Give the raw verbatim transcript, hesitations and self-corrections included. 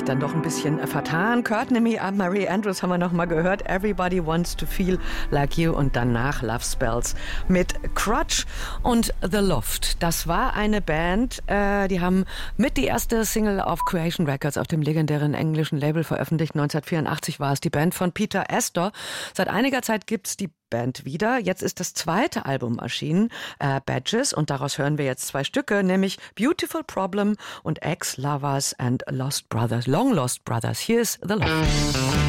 dann doch ein bisschen vertan. Courtney, Marie Andrews haben wir noch mal gehört. Everybody Wants to Feel Like You und danach Love Spells mit Crutch und The Loft. Das war eine Band, äh, die haben mit die erste Single auf Creation Records auf dem legendären englischen Label veröffentlicht. neunzehnhundertvierundachtzig war es die Band von Peter Astor. Seit einiger Zeit gibt's die Band wieder. Jetzt ist das zweite Album erschienen, äh, Badges, und daraus hören wir jetzt zwei Stücke, nämlich Beautiful Problem und Ex-Lovers and Lost Brothers, Long Lost Brothers. Hier ist The Loft.